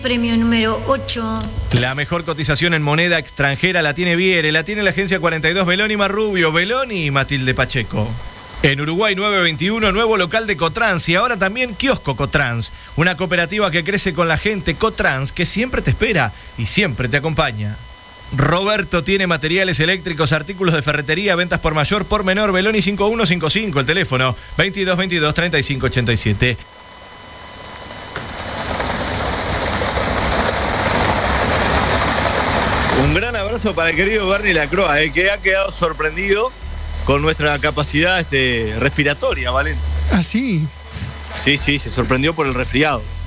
Premio número 8. La mejor cotización en moneda extranjera la tiene Viere, la tiene la agencia 42 Beloni Marrubio, Beloni y Matilde Pacheco. En Uruguay 921, nuevo local de Cotrans y ahora también kiosco Cotrans, una cooperativa que crece con la gente. Cotrans, que siempre te espera y siempre te acompaña. Roberto tiene materiales eléctricos, artículos de ferretería, ventas por mayor, por menor. Beloni 5155, el teléfono 2222 3587. Un gran abrazo para el querido Bernie Lacroix, que ha quedado sorprendido con nuestra capacidad respiratoria, Valente. ¿Ah, sí? Sí, se sorprendió por el resfriado.